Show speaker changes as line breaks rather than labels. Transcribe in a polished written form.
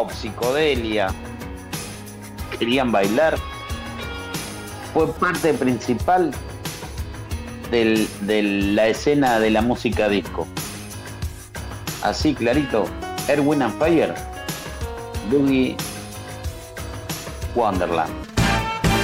pop, psicodelia, querían bailar, fue parte principal de la escena de la música disco. Así clarito, Earth, Wind and Fire, Boogie Wonderland.